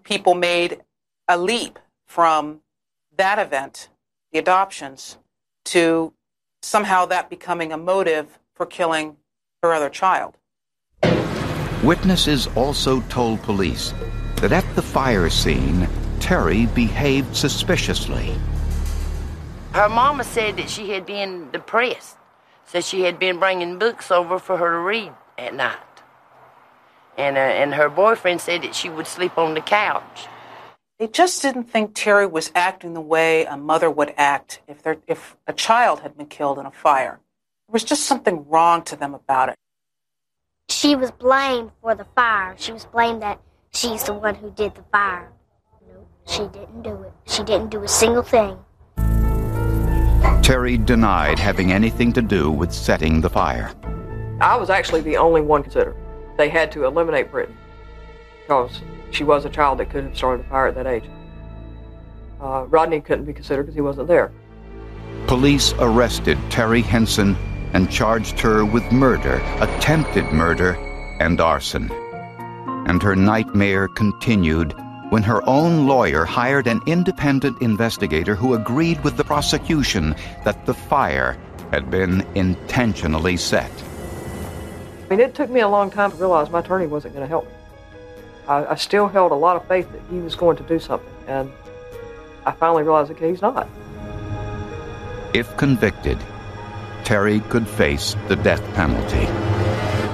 people made a leap from that event, the adoptions, to somehow that becoming a motive for killing her other child. Witnesses also told police that at the fire scene, Terry behaved suspiciously. Her mama said that she had been depressed, so she had been bringing books over for her to read at night. And her boyfriend said that she would sleep on the couch. They just didn't think Terry was acting the way a mother would act if a child had been killed in a fire. There was just something wrong to them about it. She was blamed for the fire. She was blamed that she's the one who did the fire. No, she didn't do it. She didn't do a single thing. Terry denied having anything to do with setting the fire. I was actually the only one considered. They had to eliminate Brittany because she was a child that could have started a fire at that age. Rodney couldn't be considered because he wasn't there. Police arrested Terry Henson and charged her with murder, attempted murder, and arson. And her nightmare continued when her own lawyer hired an independent investigator who agreed with the prosecution that the fire had been intentionally set. I mean, it took me a long time to realize my attorney wasn't going to help me. I still held a lot of faith that he was going to do something, and I finally realized, okay, he's not. If convicted, Terry could face the death penalty.